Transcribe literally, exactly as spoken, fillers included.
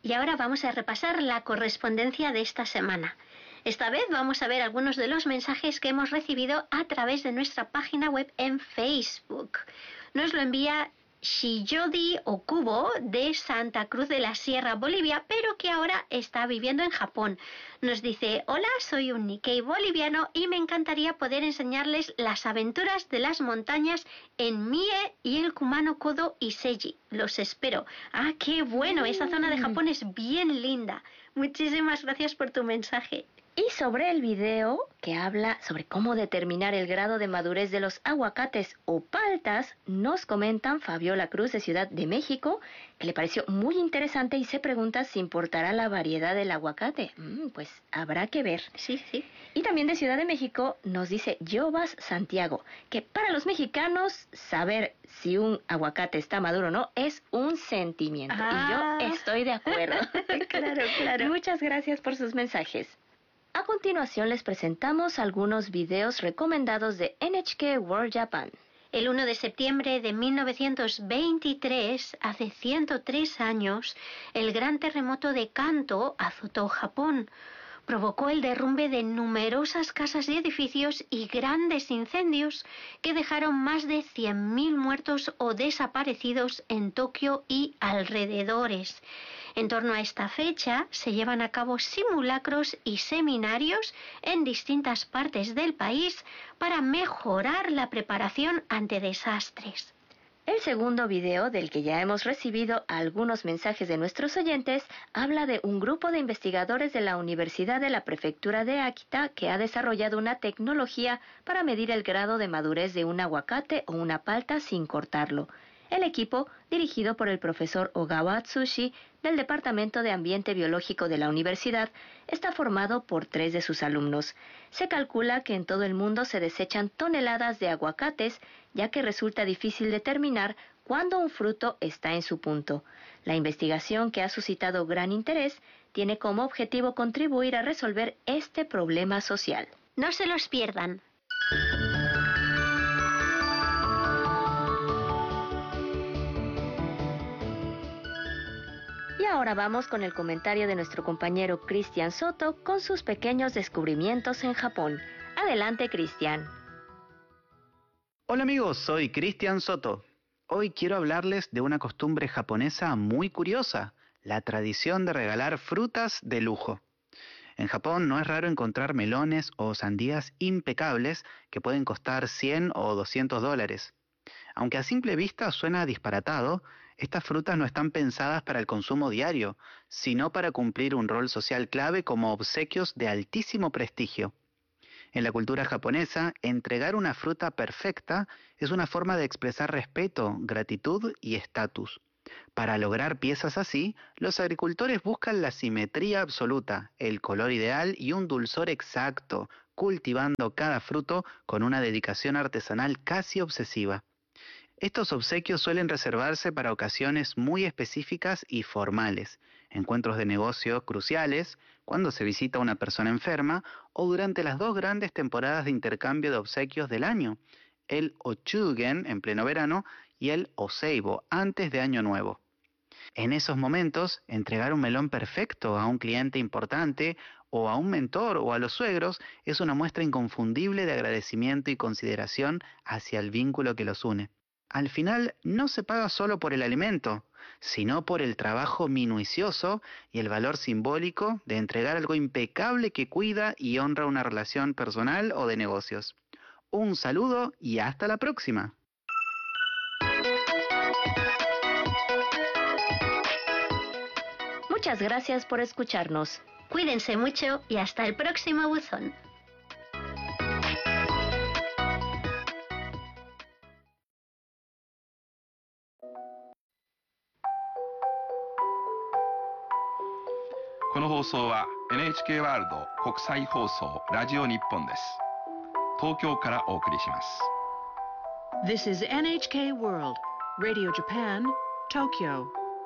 Y ahora vamos a repasar la correspondencia de esta semana. Esta vez vamos a ver algunos de los mensajes que hemos recibido a través de nuestra página web en Facebook. Nos lo envía Shiyodi Okubo de Santa Cruz de la Sierra, Bolivia, pero que ahora está viviendo en Japón. Nos dice: hola, soy un Nikkei boliviano y me encantaría poder enseñarles las aventuras de las montañas en Mie y el Kumano-Kodo Iseji. Los espero. Ah, qué bueno, esa zona de Japón es bien linda. Muchísimas gracias por tu mensaje. Y sobre el video que habla sobre cómo determinar el grado de madurez de los aguacates o paltas, nos comentan Fabiola Cruz de Ciudad de México, que le pareció muy interesante y se pregunta si importará la variedad del aguacate. Mm, pues habrá que ver. Sí, sí. Y también de Ciudad de México nos dice Jovas Santiago, que para los mexicanos saber si un aguacate está maduro o no es un sentimiento. Ah. Y yo estoy de acuerdo. Claro, claro. Muchas gracias por sus mensajes. A continuación les presentamos algunos videos recomendados de N H K World Japan. El uno de septiembre de mil novecientos veintitrés, hace ciento tres años, el gran terremoto de Kanto azotó Japón. Provocó el derrumbe de numerosas casas y edificios y grandes incendios que dejaron más de cien mil muertos o desaparecidos en Tokio y alrededores. En torno a esta fecha se llevan a cabo simulacros y seminarios en distintas partes del país para mejorar la preparación ante desastres. El segundo video, del que ya hemos recibido algunos mensajes de nuestros oyentes, habla de un grupo de investigadores de la Universidad de la Prefectura de Akita que ha desarrollado una tecnología para medir el grado de madurez de un aguacate o una palta sin cortarlo. El equipo, dirigido por el profesor Ogawa Atsushi del Departamento de Ambiente Biológico de la universidad, está formado por tres de sus alumnos. Se calcula que en todo el mundo se desechan toneladas de aguacates, ya que resulta difícil determinar cuándo un fruto está en su punto. La investigación, que ha suscitado gran interés, tiene como objetivo contribuir a resolver este problema social. No se los pierdan. Y ahora vamos con el comentario de nuestro compañero Cristian Soto con sus pequeños descubrimientos en Japón. Adelante, Cristian. Hola amigos, soy Cristian Soto. Hoy quiero hablarles de una costumbre japonesa muy curiosa, la tradición de regalar frutas de lujo. En Japón no es raro encontrar melones o sandías impecables que pueden costar cien o doscientos dólares. Aunque a simple vista suena disparatado, estas frutas no están pensadas para el consumo diario, sino para cumplir un rol social clave como obsequios de altísimo prestigio. En la cultura japonesa, entregar una fruta perfecta es una forma de expresar respeto, gratitud y estatus. Para lograr piezas así, los agricultores buscan la simetría absoluta, el color ideal y un dulzor exacto, cultivando cada fruto con una dedicación artesanal casi obsesiva. Estos obsequios suelen reservarse para ocasiones muy específicas y formales, encuentros de negocio cruciales, cuando se visita a una persona enferma o durante las dos grandes temporadas de intercambio de obsequios del año, el Ochugen en pleno verano y el Oseibo antes de Año Nuevo. En esos momentos, entregar un melón perfecto a un cliente importante o a un mentor o a los suegros es una muestra inconfundible de agradecimiento y consideración hacia el vínculo que los une. Al final, no se paga solo por el alimento, sino por el trabajo minucioso y el valor simbólico de entregar algo impecable que cuida y honra una relación personal o de negocios. Un saludo y hasta la próxima. Muchas gracias por escucharnos. Cuídense mucho y hasta el próximo buzón. この放送は エヌエイチケー ワールド国際放送ラジオ日本です。東京からお送りします。 This is N H K World, Radio Japan, Tokyo.